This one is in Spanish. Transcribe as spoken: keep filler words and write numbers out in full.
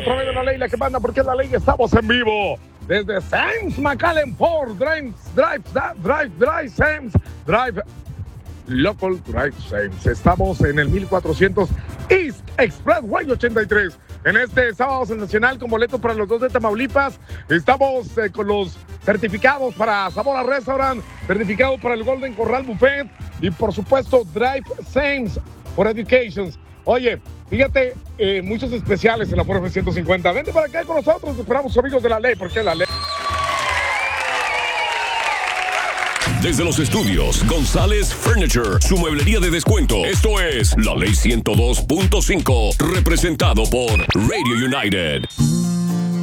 través de la ley, la que manda, porque es la ley. Estamos en vivo desde Sam's McAllen Ford Drive, Drive, Drive, Drive, Sam's Drive, Local Drive Sam's. Estamos en el mil cuatrocientos East Expressway ochenta y tres. En este sábado sensacional con boletos para los dos de Tamaulipas. Estamos eh, con los certificados para Sabora Restaurant, certificado para el Golden Corral Buffet y por supuesto Drive Sam's for Education. Oye, fíjate, eh, muchos especiales en la Ford F ciento cincuenta. Vente para acá con nosotros, esperamos amigos de la ley, porque es la ley. Desde los estudios González Furniture, su mueblería de descuento. Esto es La Ley ciento dos punto cinco, representado por Radio United.